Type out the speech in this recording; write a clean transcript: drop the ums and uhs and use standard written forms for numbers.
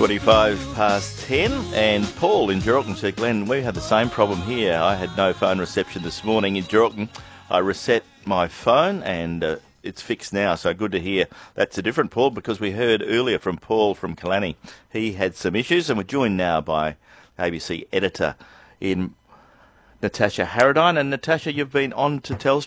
25 past 10, and Paul in Geraldton said, Glenn, we had the same problem here. I had no phone reception this morning in Geraldton. I reset my phone and it's fixed now, so good to hear. That's a different Paul, because we heard earlier from Paul from Killarney. He had some issues, and we're joined now by ABC editor in Natasha Harradine. And Natasha, you've been on to Telstra